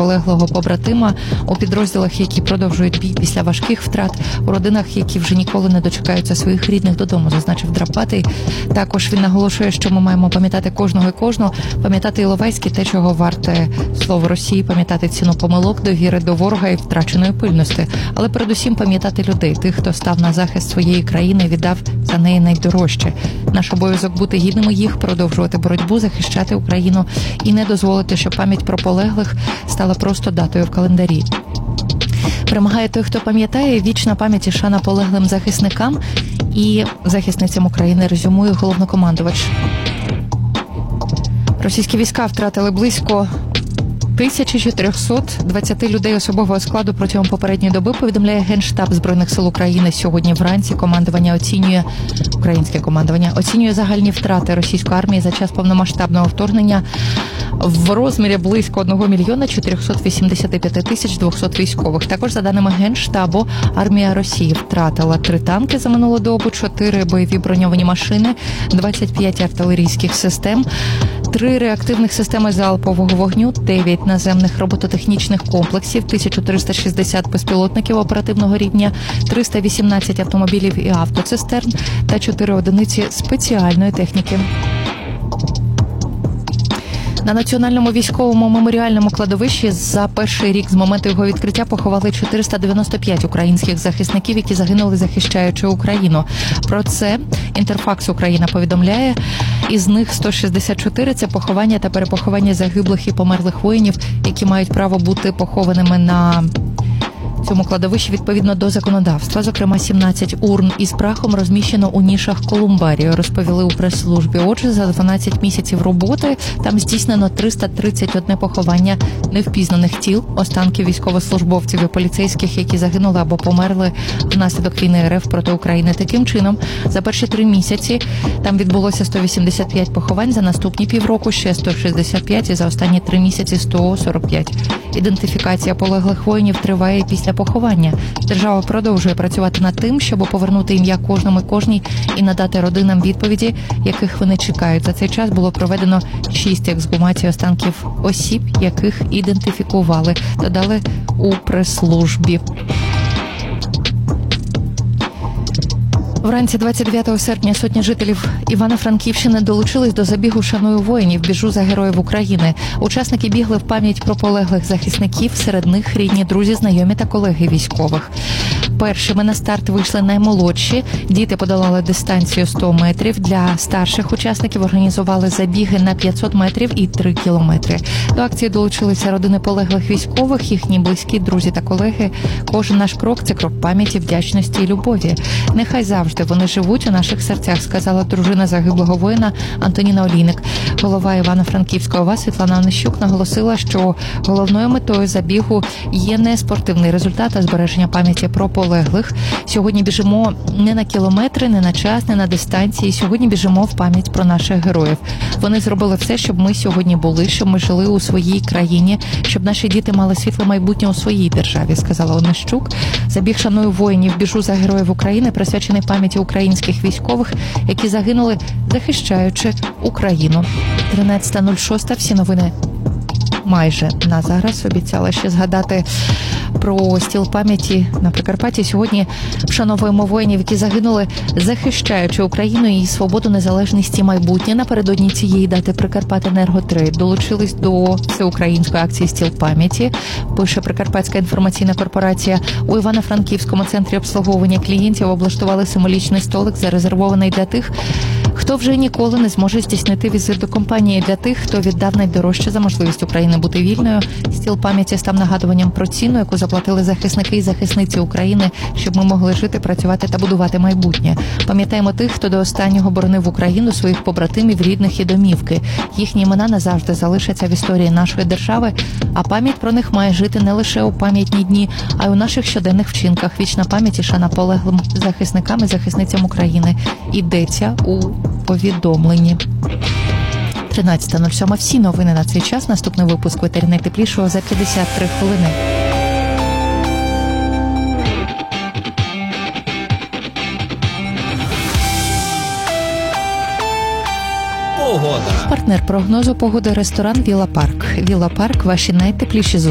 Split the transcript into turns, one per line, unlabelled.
полеглого побратима, у підрозділах, які продовжують бій після важких втрат, у родинах, які вже ніколи не дочекаються своїх рідних додому, зазначив Драпатий. Також він наголошує, що ми маємо пам'ятати кожного і кожну, пам'ятати Іловайське, те, чого варте слово Росії, пам'ятати ціну помилок, довіри до ворога і втраченої пильності. Але передусім пам'ятати людей, тих, хто став на захист своєї країни, віддав за неї найдорожче. Наш обов'язок бути гідними їх, продовжувати боротьбу, захищати Україну і не дозволити, щоб пам'ять про полеглих стала просто датою в календарі. Перемагає той, хто пам'ятає, вічна пам'ять і шана полеглим захисникам і захисницям України, резюмує головнокомандувач. Російські війська втратили близько 1420 людей особового складу протягом попередньої доби, повідомляє Генштаб Збройних сил України. Сьогодні вранці українське командування оцінює загальні втрати російської армії за час повномасштабного вторгнення в розмірі близько 1 мільйона 485 тисяч 200 військових. Також, за даними Генштабу, армія Росії втратила 3 танки за минулу добу, 4 бойові броньовані машини, 25 артилерійських систем, 3 реактивних системи залпового вогню, 9 наземних робототехнічних комплексів, 1360 безпілотників оперативного рівня, 318 автомобілів і автоцистерн та 4 одиниці спеціальної техніки. На Національному військовому меморіальному кладовищі за перший рік з моменту його відкриття поховали 495 українських захисників, які загинули, захищаючи Україну. Про це Інтерфакс Україна повідомляє. Із них 164 – це поховання та перепоховання загиблих і померлих воїнів, які мають право бути похованими на цьому кладовищі відповідно до законодавства. Зокрема, 17 урн із прахом розміщено у нішах колумбарію, розповіли у прес-службі. Отже, за 12 місяців роботи там здійснено 331 поховання невпізнаних тіл, останків військовослужбовців і поліцейських, які загинули або померли внаслідок війни РФ проти України. Таким чином, за перші 3 місяці там відбулося 185 поховань, за наступні півроку ще 165 і за останні 3 місяці 145. Ідентифікація полеглих воїнів триває після поховання. Держава продовжує працювати над тим, щоб повернути ім'я кожному і кожній і надати родинам відповіді, яких вони чекають. За цей час було проведено 6 ексгумацій останків осіб, яких ідентифікували, додали у прес-службі. Вранці 29 серпня сотні жителів Івано-Франківщини долучились до забігу «Шаную воїнів. Біжу за героїв України». Учасники бігли в пам'ять про полеглих захисників, серед них рідні, друзі, знайомі та колеги військових. Першими на старт вийшли наймолодші. Діти подолали дистанцію 100 метрів. Для старших учасників організували забіги на 500 метрів і 3 кілометри. До акції долучилися родини полеглих військових, їхні близькі, друзі та колеги. Кожен наш крок – це крок пам'яті, вдячності і любові. Нехай завжди вони живуть у наших серцях, сказала дружина загиблого воїна Антоніна Олійник. Голова Івано-Франківської ОВА Світлана Онищук наголосила, що головною метою забігу є не спортивний результат, а збереження пам'яті про полеглих. Сьогодні біжимо не на кілометри, не на час, не на дистанції. Сьогодні біжимо в пам'ять про наших героїв. Вони зробили все, щоб ми сьогодні були, щоб ми жили у своїй країні, щоб наші діти мали світле майбутнє у своїй державі, сказала Онищук. Забіг «Шаную воїнів. Біжу за героїв України» присвячений пам'яті українських військових, які загинули, захищаючи Україну. 13:06. Всі новини майже на зараз. Обіцяла ще згадати про стіл пам'яті на Прикарпатті. Сьогодні вшановуємо воїнів, які загинули, захищаючи Україну, її свободу, незалежність і майбутнє. Напередодні цієї дати «Прикарпаттенерго-3» долучились до всеукраїнської акції «Стіл пам'яті». Пише Прикарпатська інформаційна корпорація. У Івано-Франківському центрі обслуговування клієнтів облаштували символічний столик, зарезервований для тих, хто вже ніколи не зможе здійснити візит до компанії, для тих, хто віддав найдорожче за можливість України бути вільною. Стіл пам'яті став нагадуванням про ціну, яку заплатили захисники і захисниці України, щоб ми могли жити, працювати та будувати майбутнє. Пам'ятаємо тих, хто до останнього боронив Україну, своїх побратимів, рідних і домівки. Їхні імена назавжди залишаться в історії нашої держави, а пам'ять про них має жити не лише у пам'ятні дні, а й у наших щоденних вчинках. Вічна пам'ять і шана полеглим захисникам і захисницям України. Йдеться у повідомленні. 13:07. Всі новини на цей час. Наступний випуск в етері найтеплішого за 53 хвилини. Погода. Партнер прогнозу погоди – ресторан «Вілла Парк». «Вілла Парк» – ваші найтепліші